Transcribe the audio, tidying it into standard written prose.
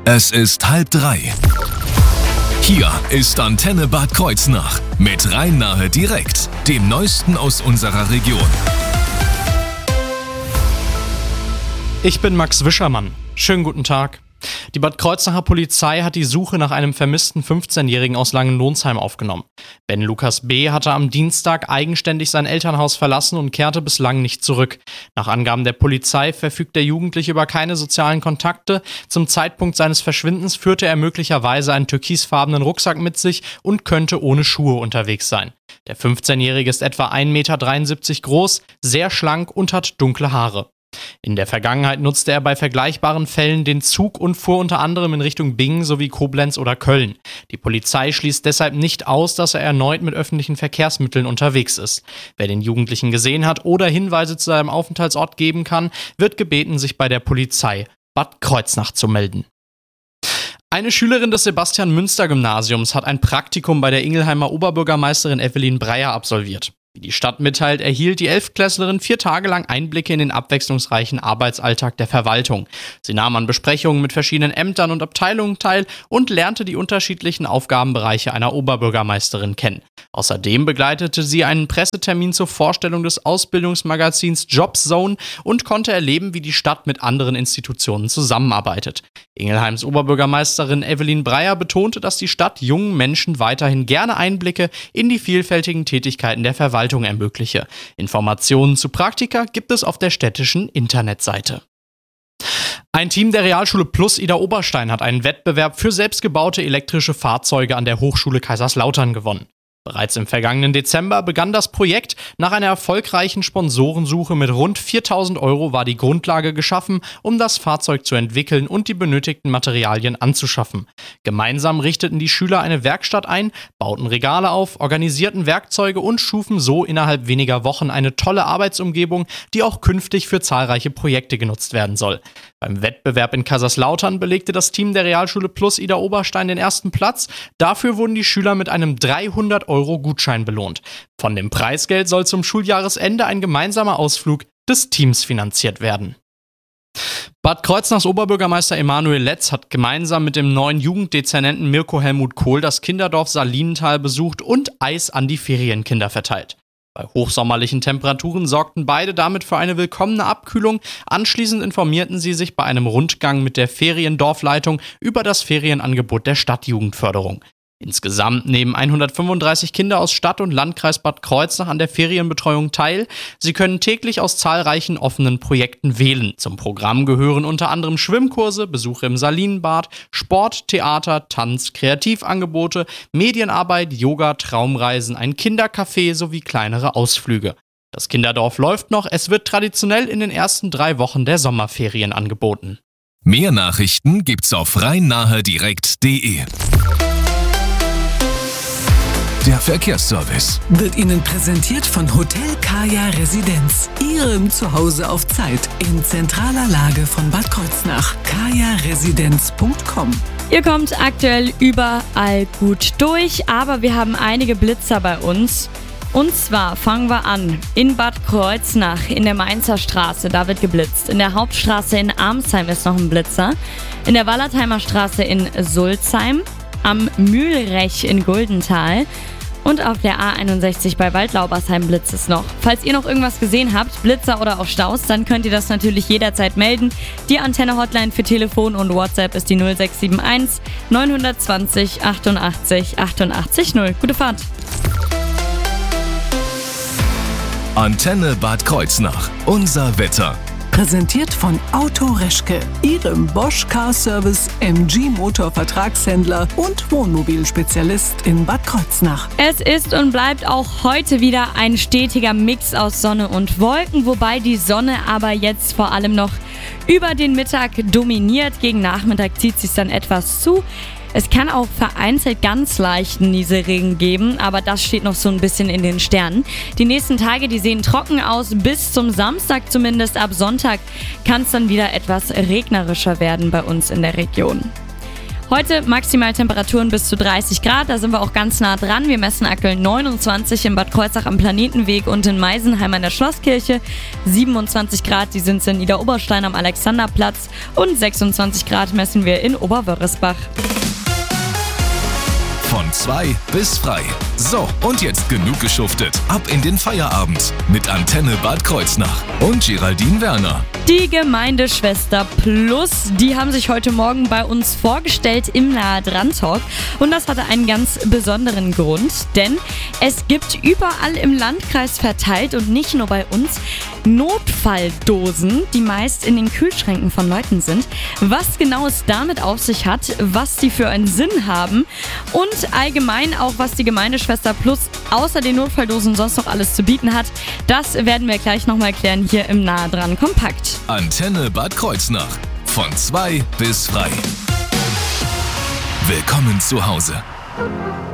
Es ist 2:30. Hier ist Antenne Bad Kreuznach mit Rhein-Nahe direkt, dem Neuesten aus unserer Region. Ich bin Max Wischermann. Schönen guten Tag. Die Bad Kreuznacher Polizei hat die Suche nach einem vermissten 15-Jährigen aus Langenlonsheim aufgenommen. Ben Lukas B. hatte am Dienstag eigenständig sein Elternhaus verlassen und kehrte bislang nicht zurück. Nach Angaben der Polizei verfügt der Jugendliche über keine sozialen Kontakte. Zum Zeitpunkt seines Verschwindens führte er möglicherweise einen türkisfarbenen Rucksack mit sich und könnte ohne Schuhe unterwegs sein. Der 15-Jährige ist etwa 1,73 Meter groß, sehr schlank und hat dunkle Haare. In der Vergangenheit nutzte er bei vergleichbaren Fällen den Zug und fuhr unter anderem in Richtung Bingen sowie Koblenz oder Köln. Die Polizei schließt deshalb nicht aus, dass er erneut mit öffentlichen Verkehrsmitteln unterwegs ist. Wer den Jugendlichen gesehen hat oder Hinweise zu seinem Aufenthaltsort geben kann, wird gebeten, sich bei der Polizei Bad Kreuznach zu melden. Eine Schülerin des Sebastian-Münster-Gymnasiums hat ein Praktikum bei der Ingelheimer Oberbürgermeisterin Evelyn Breyer absolviert. Wie die Stadt mitteilt, erhielt die 11-Klässlerin 4 Tage lang Einblicke in den abwechslungsreichen Arbeitsalltag der Verwaltung. Sie nahm an Besprechungen mit verschiedenen Ämtern und Abteilungen teil und lernte die unterschiedlichen Aufgabenbereiche einer Oberbürgermeisterin kennen. Außerdem begleitete sie einen Pressetermin zur Vorstellung des Ausbildungsmagazins Jobzone und konnte erleben, wie die Stadt mit anderen Institutionen zusammenarbeitet. Ingelheims Oberbürgermeisterin Evelyn Breyer betonte, dass die Stadt jungen Menschen weiterhin gerne Einblicke in die vielfältigen Tätigkeiten der Verwaltung ermögliche. Informationen zu Praktika gibt es auf der städtischen Internetseite. Ein Team der Realschule Plus Ida Oberstein hat einen Wettbewerb für selbstgebaute elektrische Fahrzeuge an der Hochschule Kaiserslautern gewonnen. Bereits im vergangenen Dezember begann das Projekt. Nach einer erfolgreichen Sponsorensuche mit rund 4.000 € war die Grundlage geschaffen, um das Fahrzeug zu entwickeln und die benötigten Materialien anzuschaffen. Gemeinsam richteten die Schüler eine Werkstatt ein, bauten Regale auf, organisierten Werkzeuge und schufen so innerhalb weniger Wochen eine tolle Arbeitsumgebung, die auch künftig für zahlreiche Projekte genutzt werden soll. Beim Wettbewerb in Kaiserslautern belegte das Team der Realschule Plus Ida Oberstein den ersten Platz. Dafür wurden die Schüler mit einem 300 € Gutschein belohnt. Von dem Preisgeld soll zum Schuljahresende ein gemeinsamer Ausflug des Teams finanziert werden. Bad Kreuznachs Oberbürgermeister Emanuel Letz hat gemeinsam mit dem neuen Jugenddezernenten Mirko Helmut Kohl das Kinderdorf Salinental besucht und Eis an die Ferienkinder verteilt. Bei hochsommerlichen Temperaturen sorgten beide damit für eine willkommene Abkühlung. Anschließend informierten sie sich bei einem Rundgang mit der Feriendorfleitung über das Ferienangebot der Stadtjugendförderung. Insgesamt nehmen 135 Kinder aus Stadt und Landkreis Bad Kreuznach an der Ferienbetreuung teil. Sie können täglich aus zahlreichen offenen Projekten wählen. Zum Programm gehören unter anderem Schwimmkurse, Besuche im Salinenbad, Sport, Theater, Tanz, Kreativangebote, Medienarbeit, Yoga, Traumreisen, ein Kindercafé sowie kleinere Ausflüge. Das Kinderdorf läuft noch, es wird traditionell in den ersten 3 Wochen der Sommerferien angeboten. Mehr Nachrichten gibt's auf rhein-nahe-direkt.de. Der Verkehrsservice wird Ihnen präsentiert von Hotel Kaya Residenz, Ihrem Zuhause auf Zeit in zentraler Lage von Bad Kreuznach. kajaresidenz.com. Ihr kommt aktuell überall gut durch, aber wir haben einige Blitzer bei uns. Und zwar fangen wir an in Bad Kreuznach in der Mainzer Straße, da wird geblitzt. In der Hauptstraße in Armsheim ist noch ein Blitzer. In der Wallertheimer Straße in Sulzheim, am Mühlrech in Guldental. Und auf der A61 bei Waldlaubersheim blitzt es noch. Falls ihr noch irgendwas gesehen habt, Blitzer oder auch Staus, dann könnt ihr das natürlich jederzeit melden. Die Antenne-Hotline für Telefon und WhatsApp ist die 0671 920 88 88 0. Gute Fahrt! Antenne Bad Kreuznach. Unser Wetter. Präsentiert von Auto Reschke, Ihrem Bosch Car Service, MG Motor Vertragshändler und Wohnmobilspezialist in Bad Kreuznach. Es ist und bleibt auch heute wieder ein stetiger Mix aus Sonne und Wolken, wobei die Sonne aber jetzt vor allem noch über den Mittag dominiert. Gegen Nachmittag zieht sich dann etwas zu. Es kann auch vereinzelt ganz leichten Nieselregen geben, aber das steht noch so ein bisschen in den Sternen. Die nächsten Tage, die sehen trocken aus, bis zum Samstag zumindest. Ab Sonntag kann es dann wieder etwas regnerischer werden bei uns in der Region. Heute Maximaltemperaturen bis zu 30 Grad, da sind wir auch ganz nah dran. Wir messen aktuell 29 in Bad Kreuznach am Planetenweg und in Meisenheim an der Schlosskirche. 27 Grad, die sind in Niederoberstein am Alexanderplatz und 26 Grad messen wir in Oberwörisbach. Von 2 bis frei. So, und jetzt genug geschuftet. Ab in den Feierabend mit Antenne Bad Kreuznach und Geraldine Werner. Die Gemeindeschwester Plus, die haben sich heute Morgen bei uns vorgestellt im Nahe dran Talk. Und das hatte einen ganz besonderen Grund, denn es gibt überall im Landkreis verteilt und nicht nur bei uns Notfalldosen, die meist in den Kühlschränken von Leuten sind. Was genau es damit auf sich hat, was die für einen Sinn haben und allgemein auch, was die Gemeindeschwester Plus außer den Notfalldosen sonst noch alles zu bieten hat, das werden wir gleich nochmal klären hier im Nahe dran Kompakt. Antenne Bad Kreuznach. Von 2 bis frei. Willkommen zu Hause.